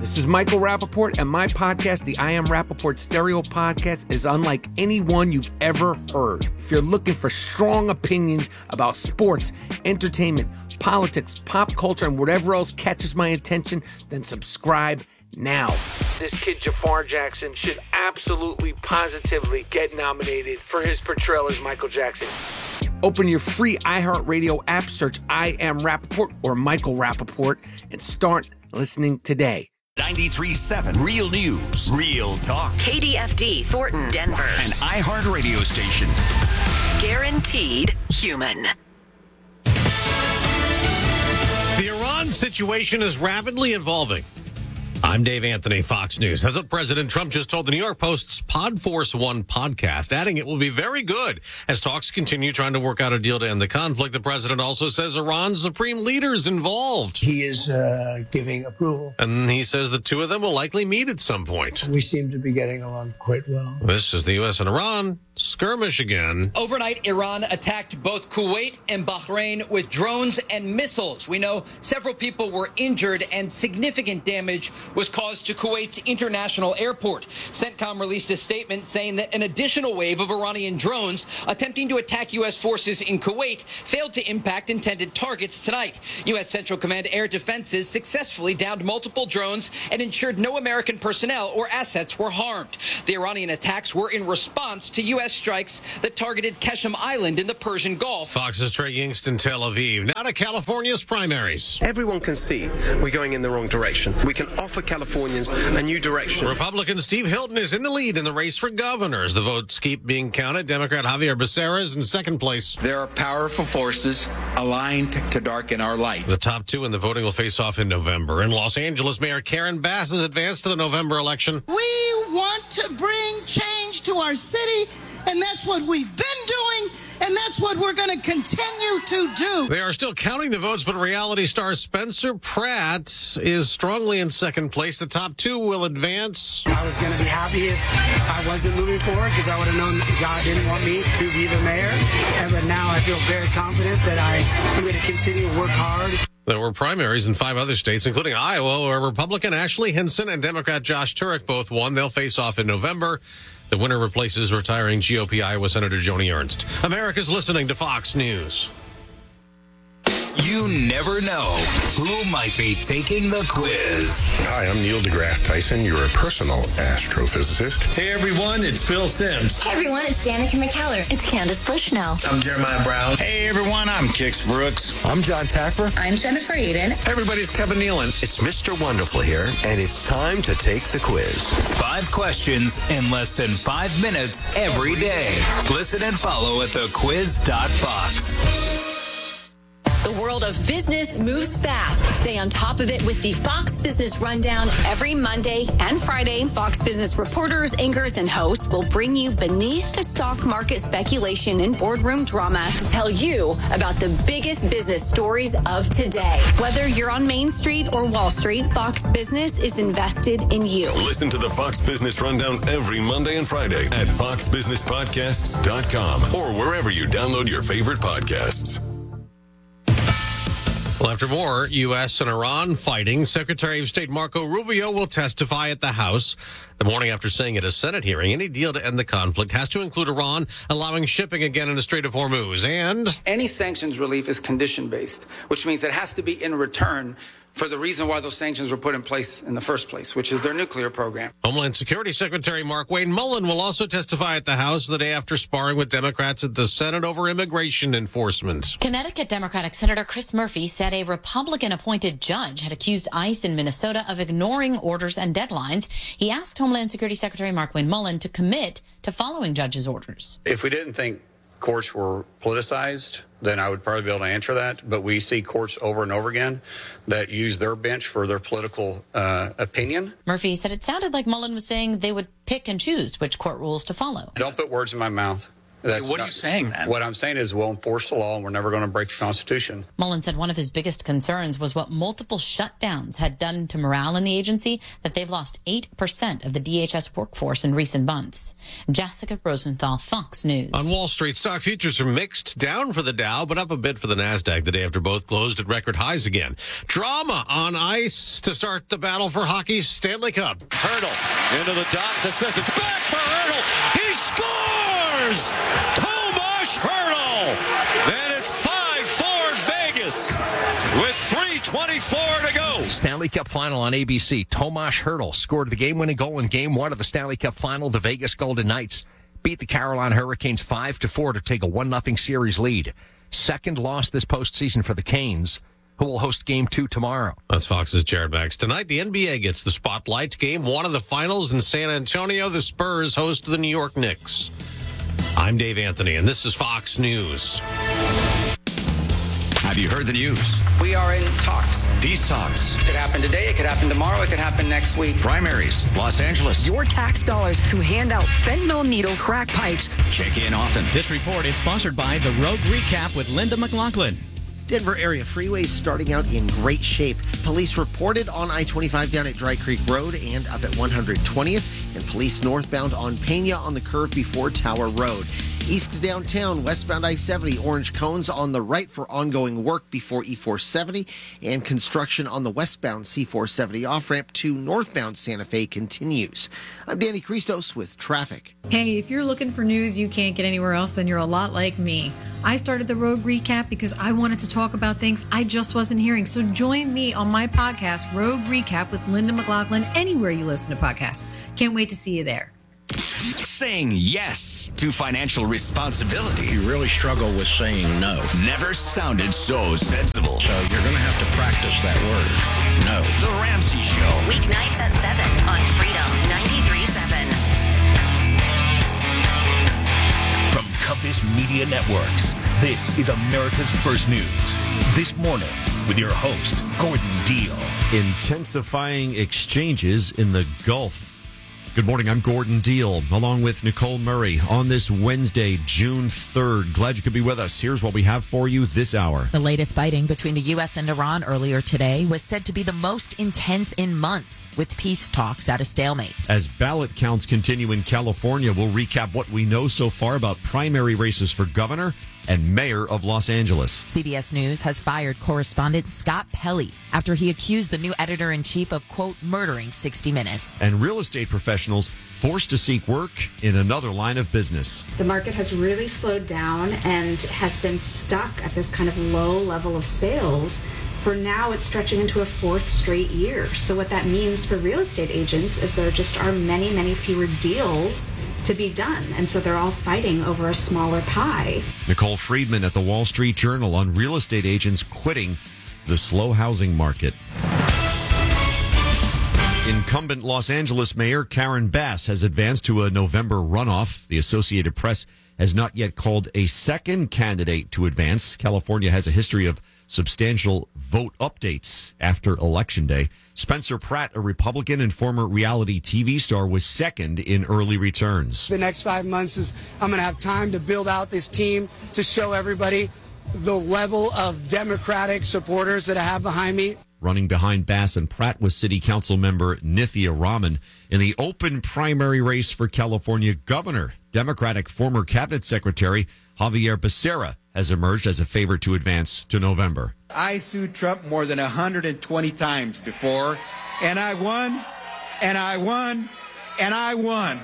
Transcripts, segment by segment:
This is Michael Rappaport, and my podcast, the I Am Rappaport Stereo Podcast, is unlike any one you've ever heard. If you're looking for strong opinions about sports, entertainment, politics, pop culture, and whatever else catches my attention, then subscribe now. This kid Jafar Jackson should absolutely, positively get nominated for his portrayal as Michael Jackson. Open your free iHeartRadio app, search I Am Rappaport or Michael Rappaport, and start listening today. 93.7 Real News, Real Talk. KDFD, Thornton, Denver. An iHeart radio station. Guaranteed human. The Iran situation is rapidly evolving. I'm Dave Anthony, Fox News. That's what President Trump just told the New York Post's Pod Force One podcast, adding it will be very good as talks continue trying to work out a deal to end the conflict. The president also says Iran's supreme leader's involved. He is giving approval. And he says the two of them will likely meet at some point. We seem to be getting along quite well. This is the U.S. and Iran skirmish again. Overnight, Iran attacked both Kuwait and Bahrain with drones and missiles. We know several people were injured and significant damage was caused to Kuwait's international airport. CENTCOM released a statement saying that an additional wave of Iranian drones attempting to attack U.S. forces in Kuwait failed to impact intended targets tonight. U.S. Central Command Air Defenses successfully downed multiple drones and ensured no American personnel or assets were harmed. The Iranian attacks were in response to U.S. strikes that targeted Keshem Island in the Persian Gulf. Fox's Trey Yingst in Tel Aviv. Now to California's primaries. Everyone can see we're going in the wrong direction. We can offer Californians a new direction. Republican Steve Hilton is in the lead in the race for governors. The votes keep being counted. Democrat Javier Becerra is in second place. There are powerful forces aligned to darken our light. The top two in the voting will face off in November. In Los Angeles, Mayor Karen Bass has advanced to the November election. We want to bring change to our city, and that's what we've been doing, and that's what we're going to continue to do. They are still counting the votes, but reality star Spencer Pratt is strongly in second place. The top two will advance. I was going to be happy if I wasn't moving forward because I would have known God didn't want me to be the mayor. But now I feel very confident that I'm going to continue to work hard. There were primaries in 5 other states, including Iowa, where Republican Ashley Hinson and Democrat Josh Turek both won. They'll face off in November. The winner replaces retiring GOP Iowa Senator Joni Ernst. America's listening to Fox News. You never know who might be taking the quiz. Hi, I'm Neil deGrasse Tyson, your personal astrophysicist. Hey everyone, it's Phil Simms. Hey everyone, it's Danica McKellar. It's Candace Bushnell. I'm Jeremiah Brown. Hey everyone, I'm Kix Brooks. I'm John Taffer. I'm Jennifer Aiden. Hey everybody's Kevin Nealon. It's Mr. Wonderful here, and it's time to take the quiz. 5 questions in less than 5 minutes every day. Listen and follow at thequiz.fox. The world of business moves fast. Stay on top of it with the Fox Business Rundown every Monday and Friday. Fox Business reporters, anchors, and hosts will bring you beneath the stock market speculation and boardroom drama to tell you about the biggest business stories of today. Whether you're on Main Street or Wall Street, Fox Business is invested in you. Listen to the Fox Business Rundown every Monday and Friday at foxbusinesspodcasts.com or wherever you download your favorite podcasts. Well, after more U.S. and Iran fighting, Secretary of State Marco Rubio will testify at the House the morning after saying at a Senate hearing any deal to end the conflict has to include Iran allowing shipping again in the Strait of Hormuz. And any sanctions relief is condition-based, which means it has to be in return for the reason why those sanctions were put in place in the first place, which is their nuclear program. Homeland Security Secretary Mark Wayne Mullen will also testify at the House the day after sparring with Democrats at the Senate over immigration enforcement. Connecticut Democratic Senator Chris Murphy said a Republican-appointed judge had accused ICE in Minnesota of ignoring orders and deadlines. He asked Homeland Security Secretary Mark Wayne Mullen to commit to following judges' orders. If we didn't think courts were politicized, then I would probably be able to answer that. But we see courts over and over again that use their bench for their political opinion. Murphy said it sounded like Mullen was saying they would pick and choose which court rules to follow. Don't put words in my mouth. What are you saying then? What I'm saying is we'll enforce the law and we're never going to break the Constitution. Mullen said one of his biggest concerns was what multiple shutdowns had done to morale in the agency, that they've lost 8% of the DHS workforce in recent months. Jessica Rosenthal, Fox News. On Wall Street, stock futures are mixed, down for the Dow, but up a bit for the NASDAQ the day after both closed at record highs again. Drama on ice to start the battle for hockey's Stanley Cup. Hurdle into the dots, assist. It's back for Hurdle. He scores! Tomas Hurdle! Then it's 5-4 Vegas with 3:24 to go. Stanley Cup final on ABC. Tomas Hurdle scored the game-winning goal in Game 1 of the Stanley Cup final. The Vegas Golden Knights beat the Carolina Hurricanes 5-4 to take a 1-0 series lead. Second loss this postseason for the Canes, who will host Game 2 tomorrow. That's Fox's Jared Max. Tonight, the NBA gets the spotlight. Game 1 of the finals in San Antonio. The Spurs host the New York Knicks. I'm Dave Anthony, and this is Fox News. Have you heard the news? We are in talks. Peace talks. It could happen today. It could happen tomorrow. It could happen next week. Primaries. Los Angeles. Your tax dollars to hand out fentanyl needles, crack pipes. Check in often. This report is sponsored by The Rogue Recap with Linda McLaughlin. Denver area freeways starting out in great shape. Police reported on I-25 down at Dry Creek Road and up at 120th, and police northbound on Pena on the curve before Tower Road. East of downtown, westbound I-70, orange cones on the right for ongoing work before E-470, and construction on the westbound C-470 off-ramp to northbound Santa Fe continues. I'm Danny Christos with traffic. Hey, if you're looking for news you can't get anywhere else, then you're a lot like me. I started the Rogue Recap because I wanted to talk about things I just wasn't hearing. So join me on my podcast, Rogue Recap with Linda McLaughlin, anywhere you listen to podcasts. Can't wait to see you there. Saying yes to financial responsibility. You really struggle with saying no. Never sounded so sensible. So you're going to have to practice that word. No. The Ramsey Show. Weeknights at 7 on Freedom 93.7. From Compass Media Networks, this is America's First News. This morning with your host, Gordon Deal. Intensifying exchanges in the Gulf. Good morning, I'm Gordon Deal, along with Nicole Murray on this Wednesday, June 3rd. Glad you could be with us. Here's what we have for you this hour. The latest fighting between the U.S. and Iran earlier today was said to be the most intense in months, with peace talks at a stalemate. As ballot counts continue in California, we'll recap what we know so far about primary races for governor and mayor of Los Angeles. CBS News has fired correspondent Scott Pelley after he accused the new editor-in-chief of, quote, murdering 60 Minutes. And real estate professionals forced to seek work in another line of business. The market has really slowed down and has been stuck at this kind of low level of sales. For now, it's stretching into a fourth straight year. So what that means for real estate agents is there just are many, many fewer deals to be done. And so they're all fighting over a smaller pie. Nicole Friedman at the Wall Street Journal on real estate agents quitting the slow housing market. Incumbent Los Angeles Mayor Karen Bass has advanced to a November runoff. The Associated Press has not yet called a second candidate to advance. California has a history of substantial vote updates after Election Day. Spencer Pratt, a Republican and former reality TV star, was second in early returns. The next 5 months is I'm going to have time to build out this team to show everybody the level of Democratic supporters that I have behind me. Running behind Bass and Pratt was City Council member Nithya Raman. In the open primary race for California governor, Democratic former cabinet secretary Javier Becerra has emerged as a favorite to advance to November. I sued Trump more than 120 times before, and I won, and I won, and I won.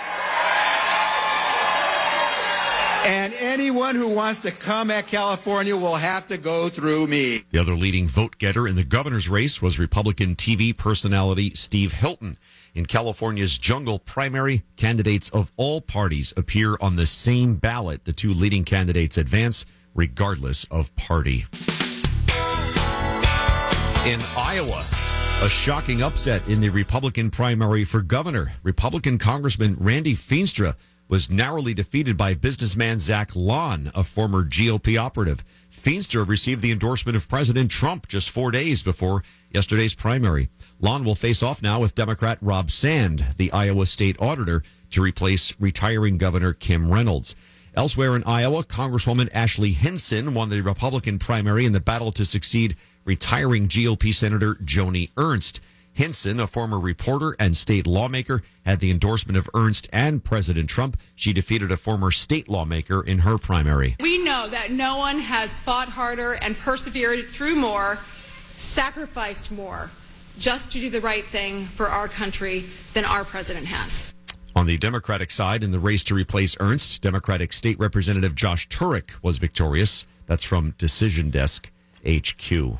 And anyone who wants to come at California will have to go through me. The other leading vote getter in the governor's race was Republican TV personality Steve Hilton. In California's jungle primary, candidates of all parties appear on the same ballot. The two leading candidates advance regardless of party. In Iowa, a shocking upset in the Republican primary for governor. Republican Congressman Randy Feenstra was narrowly defeated by businessman Zach Lahn, a former GOP operative. Feenstra received the endorsement of President Trump just 4 days before yesterday's primary. Lahn will face off now with Democrat Rob Sand, the Iowa state auditor, to replace retiring Governor Kim Reynolds. Elsewhere in Iowa, Congresswoman Ashley Hinson won the Republican primary in the battle to succeed retiring GOP Senator Joni Ernst. Hinson, a former reporter and state lawmaker, had the endorsement of Ernst and President Trump. She defeated a former state lawmaker in her primary. We know that no one has fought harder and persevered through more, sacrificed more, just to do the right thing for our country than our president has. On the Democratic side, in the race to replace Ernst, Democratic State Representative Josh Turek was victorious. That's from Decision Desk HQ.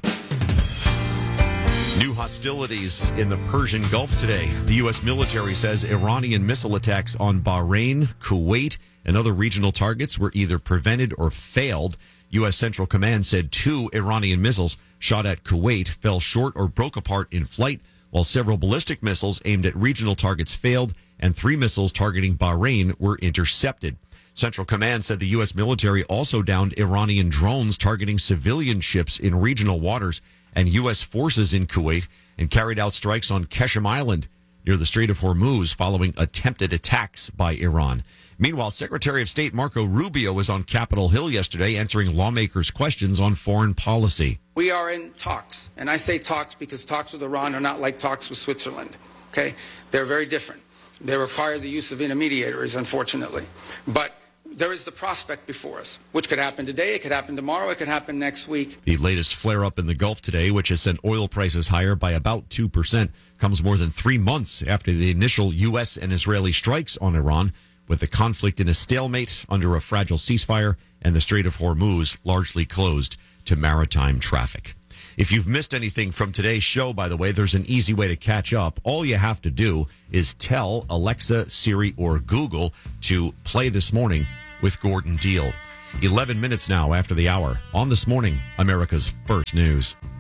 New hostilities in the Persian Gulf today. The U.S. military says Iranian missile attacks on Bahrain, Kuwait, and other regional targets were either prevented or failed. U.S. Central Command said 2 Iranian missiles shot at Kuwait fell short or broke apart in flight, while several ballistic missiles aimed at regional targets failed, and 3 missiles targeting Bahrain were intercepted. Central Command said the U.S. military also downed Iranian drones targeting civilian ships in regional waters and U.S. forces in Kuwait, and carried out strikes on Qeshm Island near the Strait of Hormuz following attempted attacks by Iran. Meanwhile, Secretary of State Marco Rubio was on Capitol Hill yesterday answering lawmakers' questions on foreign policy. We are in talks, and I say talks because talks with Iran are not like talks with Switzerland, okay? They're very different. They require the use of intermediaries, unfortunately. But there is the prospect before us, which could happen today, it could happen tomorrow, it could happen next week. The latest flare-up in the Gulf today, which has sent oil prices higher by about 2%, comes more than 3 months after the initial U.S. and Israeli strikes on Iran, with the conflict in a stalemate under a fragile ceasefire and the Strait of Hormuz largely closed to maritime traffic. If you've missed anything from today's show, by the way, there's an easy way to catch up. All you have to do is tell Alexa, Siri, or Google to play This Morning with Gordon Deal. 11 minutes now after the hour on This Morning, America's First News.